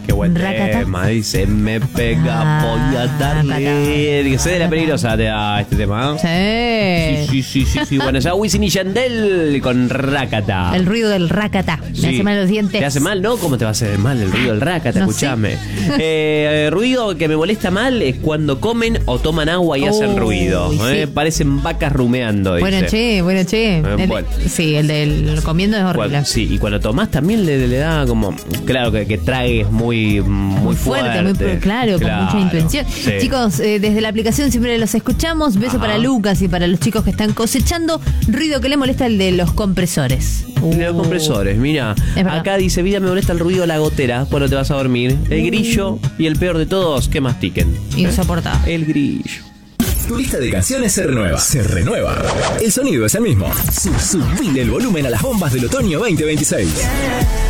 Qué buen Rakata. tema, dice, me pega, voy a darle. Dice de la peligrosa este tema. Sí. Bueno, ya Wisin y Yandel con Rakata. El ruido del rakata. Me hace mal los dientes. ¿Te hace mal, no? ¿Cómo te va a hacer mal el ruido del Rakata? No Escuchame. Ruido que me molesta mal es cuando comen o toman agua y hacen ruido. Sí. Parecen vacas rumeando, dice. Bueno, che. Bueno. Sí, el del comiendo es horrible. Sí, y cuando tomás también le da como, claro, que tragues muy fuerte. Claro, con mucha intención. Sí. Chicos, desde la aplicación siempre los escuchamos. Beso para Lucas y para los chicos que están cosechando. Ruido que le molesta el de los compresores. De los compresores, mira. Acá dice, vida, me molesta el ruido de la gotera cuando te vas a dormir. El grillo y el peor de todos, que mastiquen. Insoportable. El grillo. Tu lista de canciones se renueva. Se renueva. El sonido es el mismo. Subile el volumen a las bombas del otoño 2026.